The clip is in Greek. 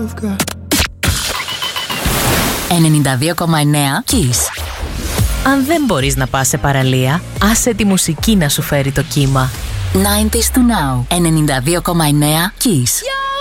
you've got. 92,9 Kiss. Αν δεν μπορείς να πας σε παραλία, άσε τη μουσική να σου φέρει το κύμα. 90s to now. 92,9 Kiss.